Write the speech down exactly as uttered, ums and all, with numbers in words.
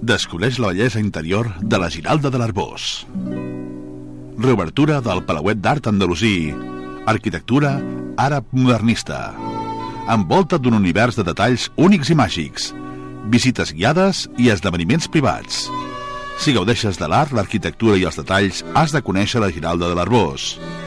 Descobreix la bellesa interior de la Giralda de l'Arboç. Reobertura del Palauet d'Art Andalusí. Arquitectura àrab modernista. Envolta d'un univers de detalls únics i màgics. Visites guiades i esdeveniments privats. Si gaudeixes de l'art, l'arquitectura i els detalls, has de conèixer la Giralda de l'Arboç.